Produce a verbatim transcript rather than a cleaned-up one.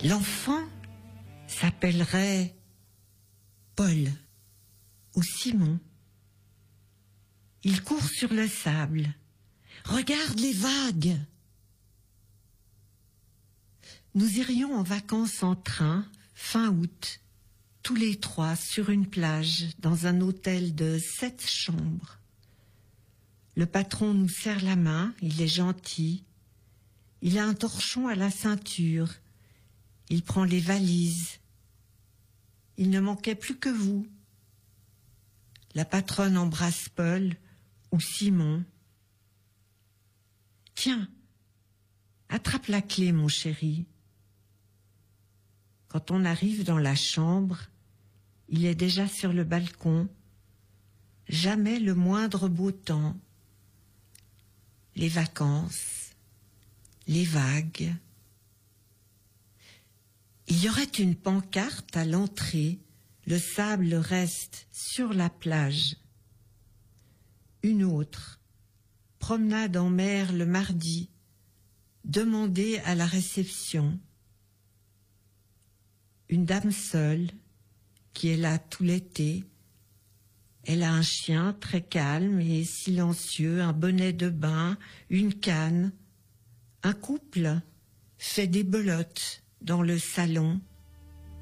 L'enfant s'appellerait Paul ou Simon. Il court sur le sable. Regarde les vagues. Nous irions en vacances en train, fin août, tous les trois sur une plage, dans un hôtel de sept chambres. Le patron nous serre la main, il est gentil. Il a un torchon à la ceinture. Il prend les valises. Il ne manquait plus que vous. La patronne embrasse Paul ou Simon. Tiens, attrape la clé, mon chéri. Quand on arrive dans la chambre, il est déjà sur le balcon. Jamais le moindre beau temps. Les vacances, les vagues. Il y aurait une pancarte à l'entrée. Le sable reste sur la plage. Une autre. Promenade en mer le mardi. Demandez à la réception. Une dame seule, qui est là tout l'été. Elle a un chien très calme et silencieux, un bonnet de bain, une canne. Un couple fait des belotes dans le salon.